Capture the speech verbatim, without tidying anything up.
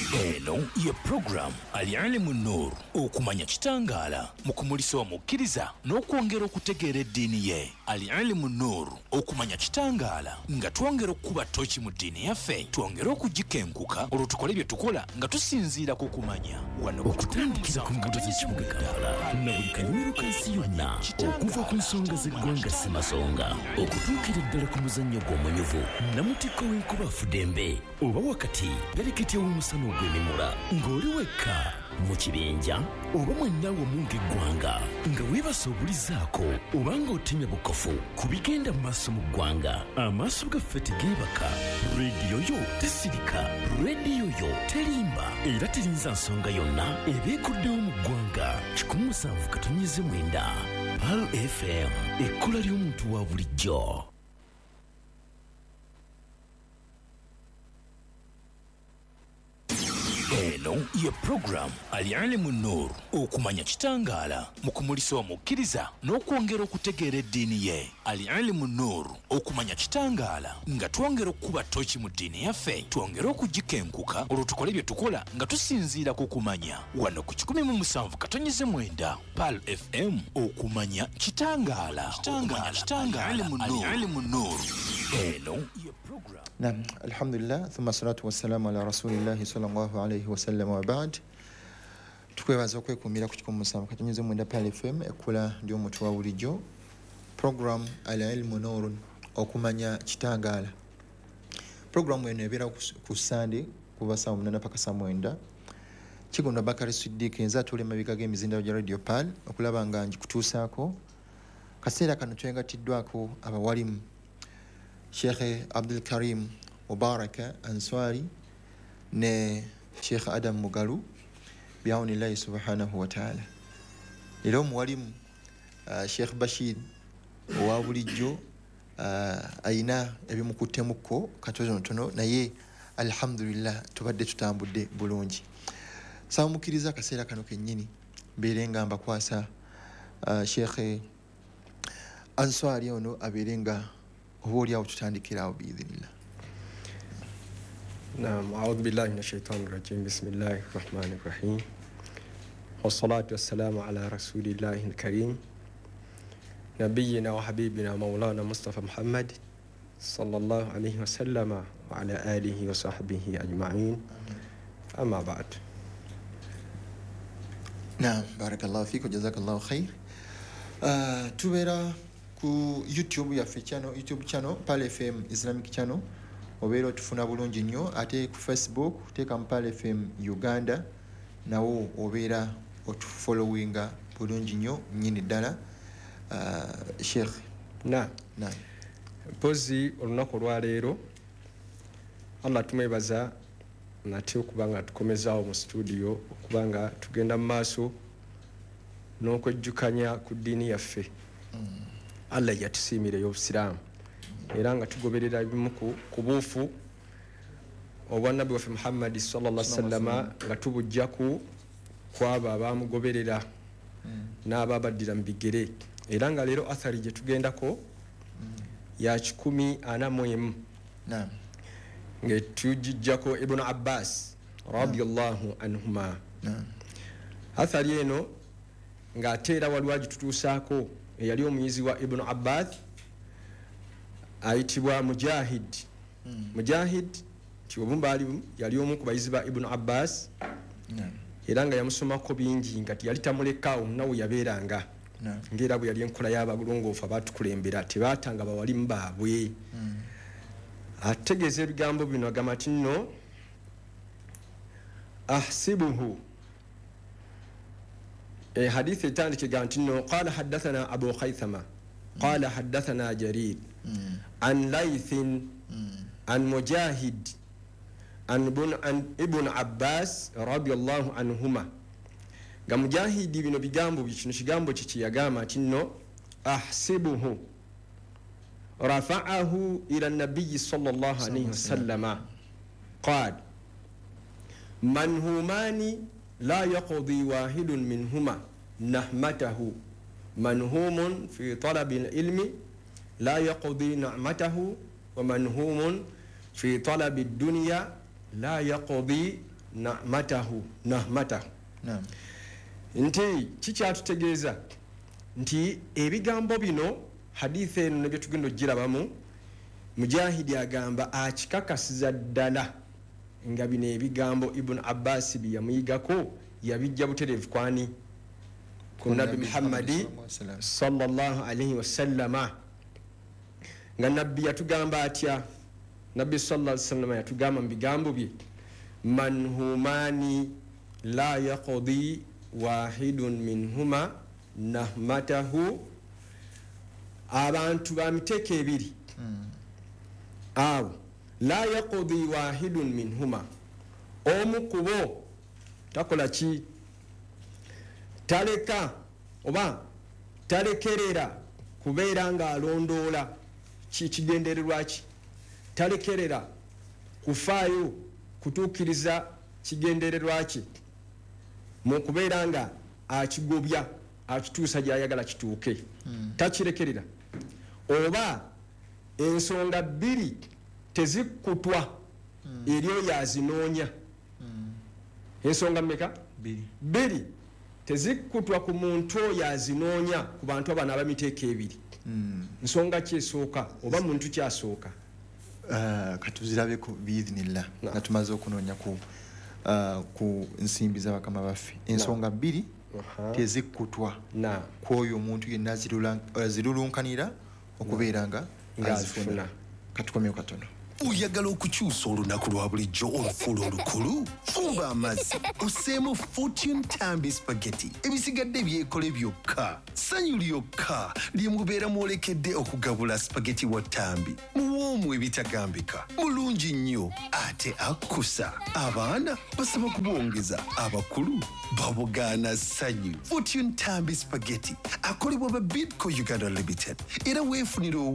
eno ye program Al-Ilmu Nur okumanya kitangala mukumulisa omukkiriza n'okwongera okutegeera eddiini ye. Al-Ilmu Nur okumanya kitangala nga twongera okuba tochi mu ddiini yaffe, twongera okugikenkuka olwo tukole bye tukola nga tusinziira ku kumanya. Wano okutandikira ku nguudo z'ekibuga Kampala na buli kanyomero kansi yonna, okuva ku nsonga z'eggwanga Ssemasonga okutuukira ddala ku muzannyo gw'omunyuvu namutikko w'enkuba Fudembe, oba wakati pereketya w'omusana ogw'emimula ng'oli wekka mu kibinja oba mwenna wamu ng'eggwanga nga weebase obulizaako oba ng'otemya bukofu ku bigenda mu maaso mu ggwanga. Amaaso gaffe tegeebaka, leediyo yo tesirika, leediyo yo terimba era terinza nsonga yonna ebeekuddewo mu ggwanga. kikumi musanvu katonnyeze mwenda Pal F M, ekkola ly'omuntu wa bulijjo. eno ye program Al-Ilmu Nur okumanya kitangala mukumulisa omukkiriza n'okwongera okutegeera eddiini ye. Al-Ilmu Nur okumanya kitangala nga twongera okuba tochi mu ddiini yaffe, twongera okugikenkuka olwo tukole bye tukola nga tusinziira ku kumanya. Wano ku kikumi mu musanvu katonnyeze mwenda Pal F M, okumanya kitangala. Al-Ilmu Nur eno ye program. Naam, alhamdulillah, thumma salatu wassalamu ala rasulillahi sallallahu alayhi wa sallam wa ba'd. Tukwebaza okwekumira ku kikumi musanvu katonnyeze mwenda Pal F M, ekkola ly'omuntu wa bulijjo, program Al-Ilmu Nur okumanya kitangala. Program eno ebeera ku Sunday kuva saa munaana paka saa mwenda. Kigunda Bakari Siddiq nze atula emabega g'emizindalo gya Radio Pal okulaba nga ngikutuusaako. Kaseera kano twegattiddwako abawalimu Sheikh Abdul Karim Mubaraka Answari ne Sheikh Adam Mugalu bi'awnillahi subhanahu wa ta'ala. Leero muwalimu uh, Sheikh Bashir owa bulijjo uh, ayina ebimukuttemukko katonotono naye alhamdulillah tubadde tutambudde bulungi. Saamukiriza akaseera kano kennyini mbeere nga mbakwasa uh, Sheikh Answari ono abeere nga وهو تتاندكيراو بإذن الله. نعم، أعوذ بالله من الشيطان الرجيم. بسم الله الرحمن الرحيم، والصلاة والسلام على رسول الله الكريم نبينا وحبيبنا مولانا مصطفى محمد صلى الله عليه وسلم وعلى آله وصحبه أجمعين. أما بعد. نعم، بارك الله فيك وجزاك الله خير. آه، تبرا ku YouTube yaffe channel, YouTube channel Pal F M Islamic channel obeera otufuna bulungi nnyo, ate ku Facebook teeka Pal F M Uganda nawo obeera otufollowinga bulungi nnyo nnyini ddala. uh, Sheikh na na mpozi olunaku olwaleero Allah tumwebaza nate okuba nga tukomezaawo mu studio okuba nga tugenda mu maaso n'okwejjukanya ku ddiini yaffe. mm. Allah yatusiimire y'obusiraamu era nga tugoberera ebimu ku buufu obwa Nabbi waffe Muhammad sallallahu alaihi wasallam nga tubujja ku kwabo abaamugoberera n'ababaddira mu bigere, era nga leero athari gye tugendako ya kikumi ana mu emu nga tujijjako Ibn Abbas radiyallahu anhuma. Athari eno nga ate era waliwo agitutuusaako eyali omuyizi wa Ibn Abbas ayitibwa Mujahid. mm. Mujahid tibumbaali yali omu ku bayizi ba Ibn Abbas. mm. Era nga yamusomako bingi nga yali tamulekaawo nawe yabeeranga. mm. Ng'era bwe yali enkola y'abagulongoofu abaatukulembera tebaatanga bawalimu baabwe. mm. Ategeeza ebigambo bino agamba nti nno ahsibuhu حديث الثاني كانت انه قال حدثنا ابو خيثمه قال حدثنا جرير عن ليث عن مجاهد عن ابن عباس رضي الله عنهما. قام مجاهد بن بيغامبو بيشنو شيغامبو تشي يغاما تنو احسبه رفعه الى النبي صلى الله عليه وسلم قال منهومان لا يقضي واحد منهما نعمته منهوم في طلب العلم لا يقضي نعمته ومنهوم في طلب الدنيا لا يقضي nahmatahu nahmatahu naam nti kikyatutegeeza nti ebigambo bino hadithi eno nebyo tugenda ogirabamu Mujahidi agamba akikakasiza ddala nga bino ebigambo Ibn Abbas byamuyigako yabijja buterevu kwani ku Nabi Muhammadi sallallahu alaihi wasallama nga nabbi yatugamba atya Nabbi sallallahu alaihi wasallam yatugamba mu bigambo bye manhumani la yaqdi wahidun minhuma nahmatahu abantu bamiteeka ebiri abo la yaqdi wahidun minhuma omu kubo takola ki taleka oba talekerera kubeera nga alondoola kigendererwa ki talekerera kufaayo kutuukiriza kigendererwa ki mu kubeera nga akigobya akituusa gy'ayagala kituuke hmm. takirekerera oba ensonga bbiri tezikkutwa hmm. eri oyo azinoonya hmm. ensonga mmeka bbiri tezikkutwa ku muntu oyo azinoonya ku bantu abana abamiteeka ebiri hmm. nsonga ki esooka oba muntu kyasooka uh, katuzirabeko biidhinillah nga tumaze okunoonya ku uh, ku nsimbi z'abakama baffe ensonga bbiri uh-huh. tezikkutwa na kwoyo omuntu yenna azirulunkanira okubeera nga azifuna katukomyewo katono oyagala okukyusa olunaku lwa bulijjo olufuula olukulu fuba amazzi oseemu Fortune Tambi Spaghetti ebisigadde byekole byokka sanyu lyokka lyemubeera mwolekedde okugabula spaghetti wa Tambi muwoomu ebitagambika mulungi nnyo ate akkusa abaana basaba kubwongeza abakulu babugaana sanyu Fortune Tambi Spaghetti akolebwa ba Bidco Uganda Limited era weefunira